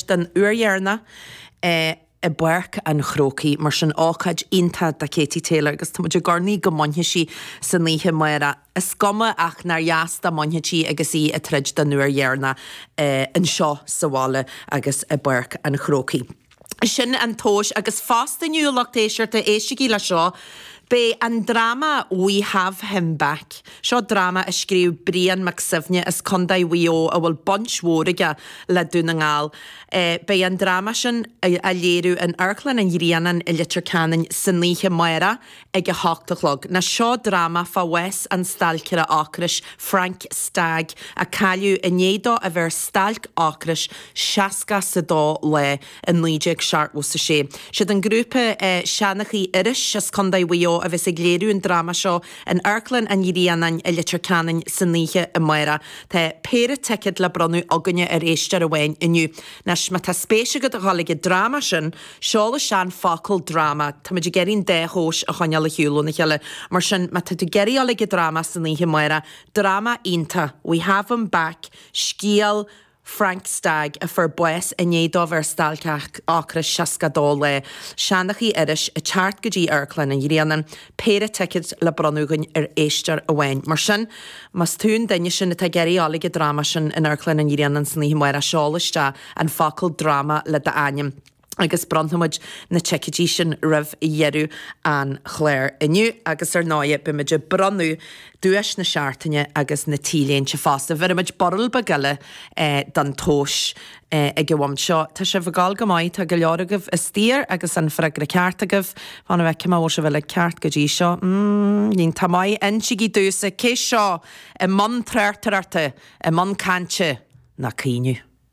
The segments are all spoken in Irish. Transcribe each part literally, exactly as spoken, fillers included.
den uairna eh, I buirc an chrócaí mar sin ácaid inta da Katie Taylor agus tá muidir garnaí go maithe sí san níthe maira. Is goma ach nar jaasta maithe sí agus í a trid den uairna eh, an seo sa bhála agus i buirc an chrócaí. Sin an tóis agus fásta nniuúlacht éisiirta éisiigí le seo, Be an drama We Have Him Back. Seo drama a scríú Brian McSivne is condai wio a bhfuil bunch mhóraige le dúna ngáil. Eh, be an drama sin a, a léirú an Airclan an Ríanan I litir canan san níthe maira ag a háchtachlog. Na seo drama fa Wes an stalcire ácris Frank Stagg a caiú a néadó a bhar stalc ácris seasca sa dó le an líideag seart was sa sé. Siad an grúpa eh, seanachí iris as condai wio a bheits ag léirú an drama seo an Airclan an Ríanan I litir canan san níthe i maira. Tá péire ticket le bronú aganne ar éistear a bhain inniu. Nes ma tá spéise go a ghalige drama sin, seo le sean focail drama. Tá muidir geirn dé hós a chaine le hiúlú na cheile. Mar sin ma tá tú geirí alige drama san níthe maira. Drama inta. We Have Him Back. Scíal Frank Stagg a for bues a néadó ver stalcach ácras seasca dó le. Seanachí iris a teart go dtí Airclan an Ríanan péire ticket le bronúgan ar éistear a bhain. Mar sin, mas tún daine sin a tá geirí álige drama sin in Airclan an Ríanan san níthe maira seolaiste an focail drama le da aim. Agus brontamuid na tchecadí sin rih I dhearú an chléir inniu agus ar náide be muidir bronú dúis na seaartaine agus na tíléon se fásta. Bhar muid boril bagile eh, dan tóis eh, ag bhhaim seo. Tá sé bhgáil go maiid tá go leoragah is tír agus an freigra ceartagah fanna bheith cimá se bhfuil ceart go dtí seo. Mm, Nín tá maiid insigí dúsa cé seo I man treirtararta I man cante na cíniu.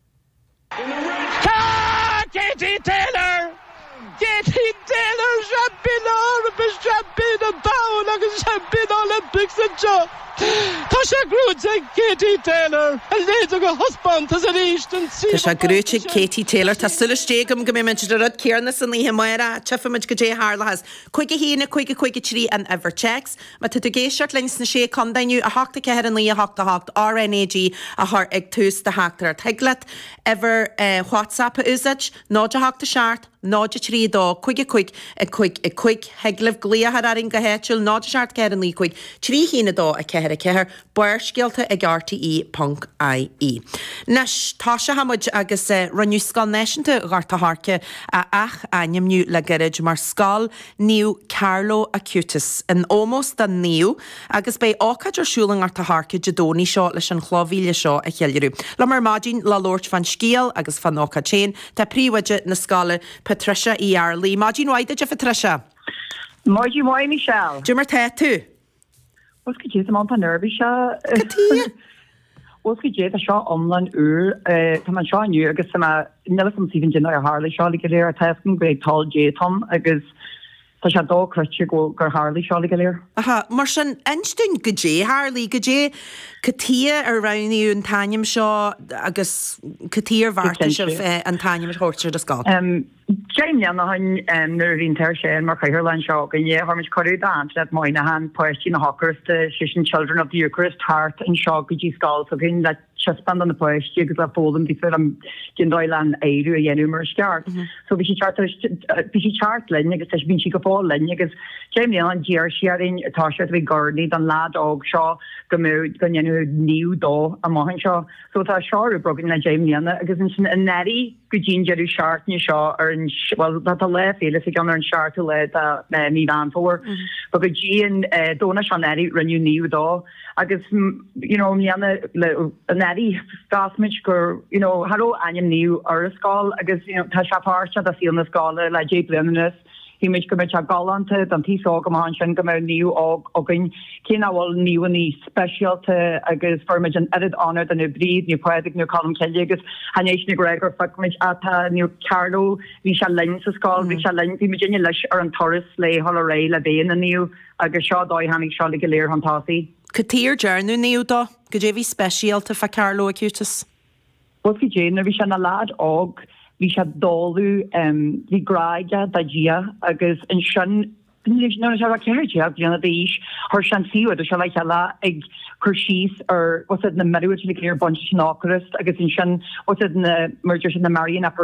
Katie Taylor! Katie Taylor! Champion Olympics, champion of bowl, agus champion Olympics and Joe! Tá sé grúte Katie Taylor! A léad go husband as an Eastern Sea. Tá sé grúte Katie Taylor. Tá sulas dégum go mé de rud céarna san níthe maira tefamuid go dé hála has. Cuige hína cuige cuige trí an Everchecks, ma tá tú géisiart lins na sé condainniu a háta ceir an lí a háta hácht R N A G a thar ag tús de hátar. Teaglat ever uh, WhatsApp a úsage, náid a háta seart, náid a trí dó, cuige cuig a cuig a cuig heglah glíothar aring go héitiúil, náid a seart ceir an lí cuig, trí hína dó a ceir a ceir, buir scialta ag R T E dot I E. Nes tá se hamuid agus uh, ranniu scal neisianta garta harce a ach ainimniu le garid mar scal níu Carlo Acutis an almost an níu agus bei ácad ar siúlang arta harce jadóní seo leis an chlóvíle seo a cheilirú. La mar mágin la Lord van Scial agus fan ácad chéin tá príomhaide na scala Patricia E. Arley. Mágin waide je Patricia? Mágin waide Michelle. Dú mar te tú? Was go dé am an nervví se Was go dé a seo omlan úr Tá man seo nniu agus sama ne som Stephen Jin ar Harley seo go léir a testin be tal J Tom agus tá se dó crutse go gur Harley seo go léir. Aha, mar sin einstún go dé Harley go dé catí ar raníú an taim seo agus catíar bharta seh an taim hóirte a sá. Jaime an hain nu vín ter sé mar chairlein seo gan é harmis choú dan le mai na han poisttí na Hawkers de Christian Children of the Eucharist Heart an seo go dí sá so gin le span an na poisttí agus le fólam bí am gin Doilan éú a dhéanú mar steart. So vi chart vi chart lenne agus te vín si go fá lenne agus Jaime an ddíar siaring atá se vi garní an lad og seo go mú gannne níú dó a mahan seo. So tá seú brogin na Jaime agus sin a neri go dín jeú seartne seo ar well dat a le féle sig an an seart le ní van voor but go Jean donna Chaneri renew new dá agus you know mianna le neri gasmich gur you know haro anim new ar skal agus you know ta chaparcha da fi na skala le J Blennes hi mich go a galante an tí go man go new og ogin kinawal new ní specialte agus firmage an edit honor den nu brid new poetic new column kelgus hanation Gregor fakmich ata new Carlo vi shall lens skal vi shall lens vi Virginia leis ar an Taurus le holoré le bé an new agus seo dói hannig seo go léir an tasi. Catír jarnu níú dó go dé vi specialte fa Carlo Acutis. Wat vi Jane vi shall na lad og vi se dóú vi graide da dia agus an sin no se a ceirte dianana déis haar sean siú a se lei heile ag chusís ar was na meú le léir bunch nácharist agus in sin was na merger sin na Marian